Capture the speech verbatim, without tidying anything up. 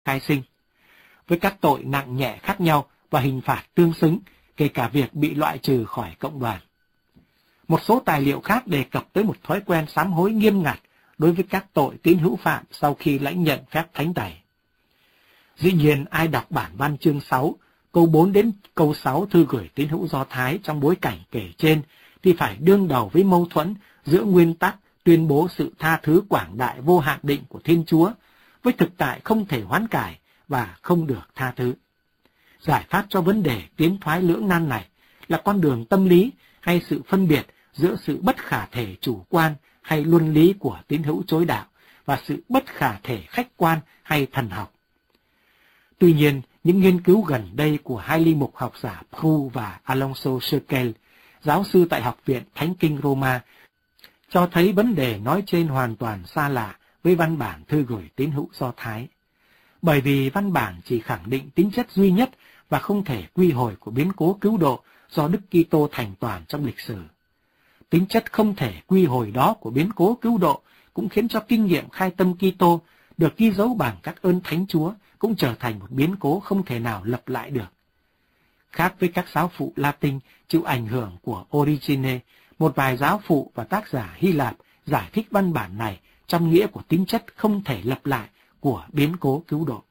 khai sinh, với các tội nặng nhẹ khác nhau và hình phạt tương xứng, kể cả việc bị loại trừ khỏi cộng đoàn. Một số tài liệu khác đề cập tới một thói quen sám hối nghiêm ngặt đối với các tội tín hữu phạm sau khi lãnh nhận phép thánh tẩy. Dĩ nhiên, ai đọc bản văn chương sáu, câu bốn đến câu sáu thư gửi tín hữu Do Thái trong bối cảnh kể trên thì phải đương đầu với mâu thuẫn giữa nguyên tắc tuyên bố sự tha thứ quảng đại vô hạn định của Thiên Chúa với thực tại không thể hoán cải và không được tha thứ. Giải pháp cho vấn đề tiến thoái lưỡng nan này là con đường tâm lý hay sự phân biệt giữa sự bất khả thể chủ quan hay luân lý của tín hữu chối đạo và sự bất khả thể khách quan hay thần học. Tuy nhiên, những nghiên cứu gần đây của hai ly mục học giả Prue và Alonso Scherkel, giáo sư tại Học viện Thánh Kinh Roma, cho thấy vấn đề nói trên hoàn toàn xa lạ với văn bản thư gửi tín hữu Do Thái. Bởi vì văn bản chỉ khẳng định tính chất duy nhất và không thể quy hồi của biến cố cứu độ do Đức Kitô thành toàn trong lịch sử. Tính chất không thể quy hồi đó của biến cố cứu độ cũng khiến cho kinh nghiệm khai tâm Kitô được ghi dấu bằng các ơn Thánh Chúa cũng trở thành một biến cố không thể nào lặp lại được. Khác với các giáo phụ Latin chịu ảnh hưởng của Origene, một vài giáo phụ và tác giả Hy Lạp giải thích văn bản này trong nghĩa của tính chất không thể lặp lại của biến cố cứu độ.